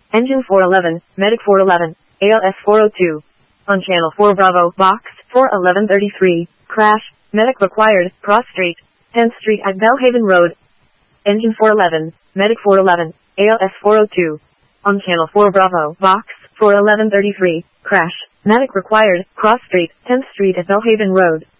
Engine 411, Medic 411, ALS 402. On Channel 4 Bravo, Box 41133, crash, medic required, cross street, 10th Street at Bellhaven Road. Engine 411, Medic 411, ALS 402. On Channel 4 Bravo, Box 41133, crash, medic required, cross street, 10th Street at Bellhaven Road.